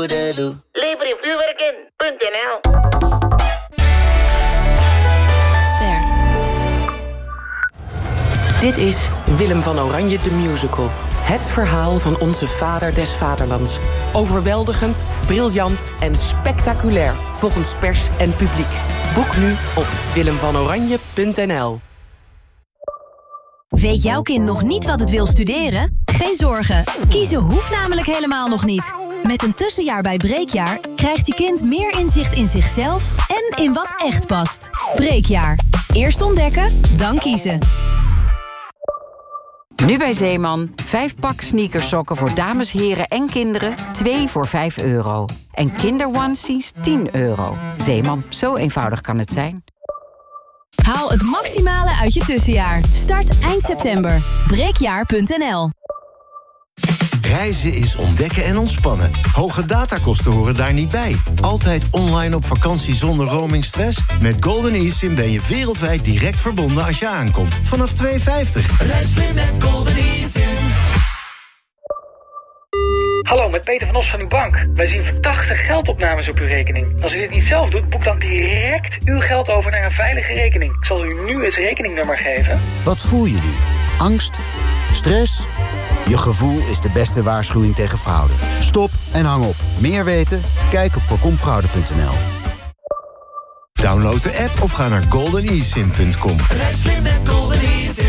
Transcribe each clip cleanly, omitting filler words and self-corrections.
toedelu. Lever je vuurwerk in.nl. Ster. Dit is Willem van Oranje de Musical. Het verhaal van onze vader des vaderlands. Overweldigend, briljant en spectaculair volgens pers en publiek. Boek nu op willemvanoranje.nl. Weet jouw kind nog niet wat het wil studeren? Geen zorgen, kiezen hoeft namelijk helemaal nog niet. Met een tussenjaar bij Breekjaar krijgt je kind meer inzicht in zichzelf en in wat echt past. Breekjaar. Eerst ontdekken, dan kiezen. Nu bij Zeeman. 5 pak sneakersokken voor dames, heren en kinderen. 2 voor €5. En kinderonesies €10. Zeeman, zo eenvoudig kan het zijn. Haal het maximale uit je tussenjaar. Start eind september. Breekjaar.nl. Reizen is ontdekken en ontspannen. Hoge datakosten horen daar niet bij. Altijd online op vakantie zonder roamingstress? Met Golden eSIM ben je wereldwijd direct verbonden als je aankomt. Vanaf €2,50. Reis slim met Golden eSIM. Hallo, met Peter van Os van uw bank. Wij zien verdachte geldopnames op uw rekening. Als u dit niet zelf doet, boek dan direct uw geld over naar een veilige rekening. Ik zal u nu het rekeningnummer geven. Wat voel je nu? Angst? Stress? Je gevoel is de beste waarschuwing tegen fraude. Stop en hang op. Meer weten? Kijk op voorkomfraude.nl. Download de app of ga naar goldenesim.com. Reis slim met Golden eSIM.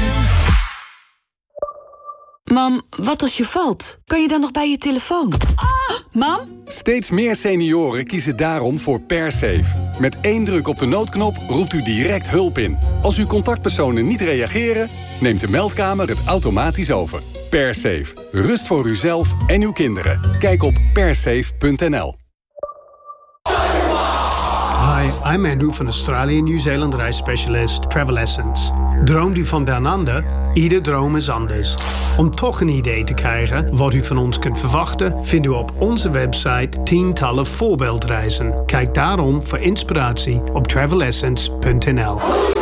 Mam, wat als je valt? Kan je dan nog bij je telefoon? Mam? Steeds meer senioren kiezen daarom voor PerSafe. Met 1 druk op de noodknop roept u direct hulp in. Als uw contactpersonen niet reageren, neemt de meldkamer het automatisch over. PerSafe. Rust voor uzelf en uw kinderen. Kijk op persafe.nl. Hi, I'm Andrew van Australië New Zealand reisspecialist Travel Essence. Droomt u van down under? Ieder droom is anders. Om toch een idee te krijgen wat u van ons kunt verwachten, vindt u op onze website tientallen voorbeeldreizen. Kijk daarom voor inspiratie op travelessence.nl.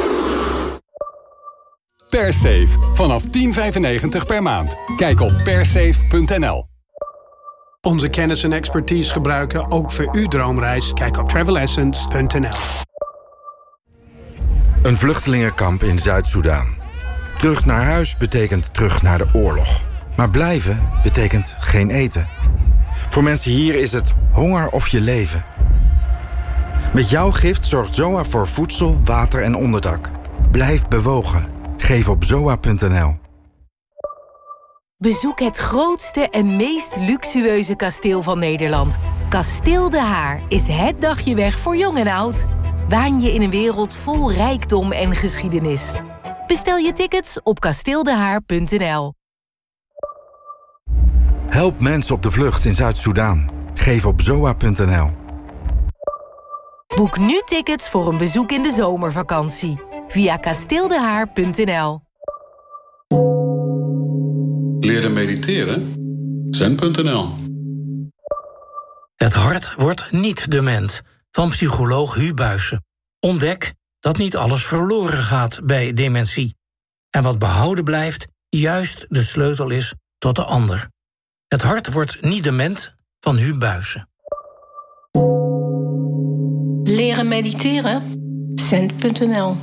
PerSafe. Vanaf €10,95 per maand. Kijk op persafe.nl. Onze kennis en expertise gebruiken ook voor uw droomreis. Kijk op travelessence.nl. Een vluchtelingenkamp in Zuid-Soedan. Terug naar huis betekent terug naar de oorlog. Maar blijven betekent geen eten. Voor mensen hier is het honger of je leven. Met jouw gift zorgt ZOA voor voedsel, water en onderdak. Blijf bewogen. Geef op zoa.nl. Bezoek het grootste en meest luxueuze kasteel van Nederland. Kasteel De Haar is het dagje weg voor jong en oud. Waan je in een wereld vol rijkdom en geschiedenis. Bestel je tickets op kasteeldehaar.nl. Help mensen op de vlucht in Zuid-Soedan. Geef op zoa.nl. Boek nu tickets voor een bezoek in de zomervakantie. Via kasteeldehaar.nl. Leren mediteren? Zen.nl. Het hart wordt niet dement. Van psycholoog Hu Buijsen. Ontdek dat niet alles verloren gaat bij dementie. En wat behouden blijft, juist de sleutel is tot de ander. Het hart wordt niet dement van Hu Buijsen. Leren mediteren? Zen.nl.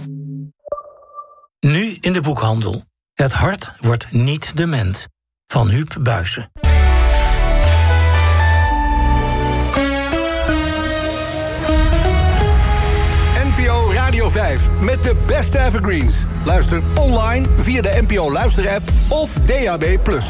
Nu in de boekhandel. Het hart wordt niet dement van Huub Buijsen. NPO Radio 5 met de beste evergreens. Luister online via de NPO Luister-app of DAB+.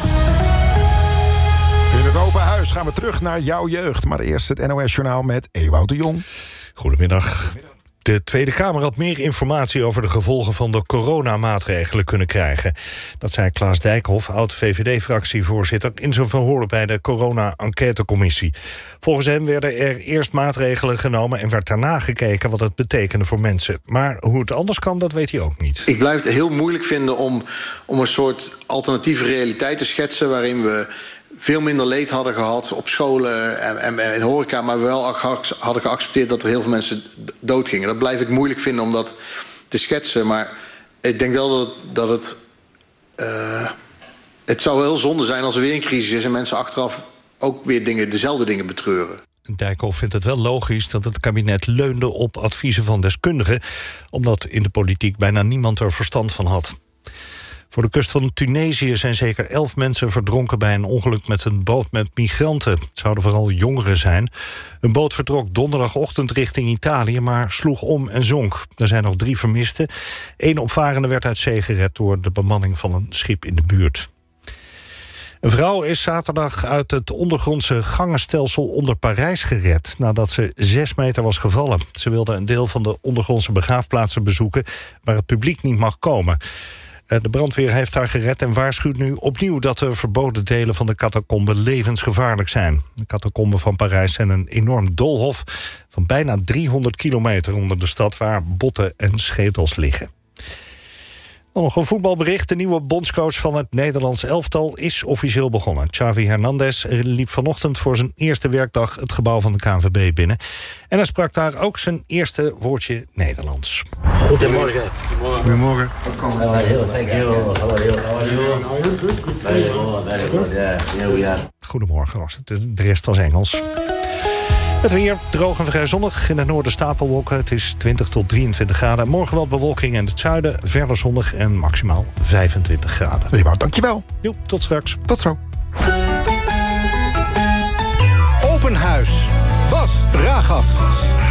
In het open huis gaan we terug naar jouw jeugd. Maar eerst het NOS-journaal met Ewout de Jong. Goedemiddag. De Tweede Kamer had meer informatie over de gevolgen van de coronamaatregelen kunnen krijgen. Dat zei Klaas Dijkhoff, oud-VVD-fractievoorzitter, in zijn verhoor bij de corona-enquêtecommissie. Volgens hem werden er eerst maatregelen genomen en werd daarna gekeken wat het betekende voor mensen. Maar hoe het anders kan, dat weet hij ook niet. Ik blijf het heel moeilijk vinden om een soort alternatieve realiteit te schetsen waarin we veel minder leed hadden gehad op scholen en in horeca, maar wel hadden geaccepteerd dat er heel veel mensen doodgingen. Dat blijf ik moeilijk vinden om dat te schetsen. Maar ik denk wel dat het zou wel heel zonde zijn als er weer een crisis is en mensen achteraf ook weer dezelfde dingen betreuren. Dijkhoff vindt het wel logisch dat het kabinet leunde op adviezen van deskundigen, omdat in de politiek bijna niemand er verstand van had. Voor de kust van Tunesië zijn zeker 11 mensen verdronken bij een ongeluk met een boot met migranten. Het zouden vooral jongeren zijn. Een boot vertrok donderdagochtend richting Italië, maar sloeg om en zonk. Er zijn nog 3 vermisten. 1 opvarende werd uit zee gered door de bemanning van een schip in de buurt. Een vrouw is zaterdag uit het ondergrondse gangenstelsel onder Parijs gered, nadat ze 6 meter was gevallen. Ze wilde een deel van de ondergrondse begraafplaatsen bezoeken waar het publiek niet mag komen. De brandweer heeft haar gered en waarschuwt nu opnieuw dat de verboden delen van de catacomben levensgevaarlijk zijn. De catacomben van Parijs zijn een enorm doolhof van bijna 300 kilometer onder de stad waar botten en schedels liggen. Nog een voetbalbericht. De nieuwe bondscoach van het Nederlands elftal is officieel begonnen. Xavi Hernandez liep vanochtend voor zijn eerste werkdag het gebouw van de KNVB binnen. En hij sprak daar ook zijn eerste woordje Nederlands. Goedemorgen. Goedemorgen. Goedemorgen was het. De rest was Engels. Het weer droog en vrij zonnig. In het noorden stapelwolken. Het is 20 tot 23 graden. Morgen wat bewolking in het zuiden. Verder zonnig en maximaal 25 graden. Ewout, dankjewel. Jo, tot straks. Tot zo. Open Huis. Bas Ragas.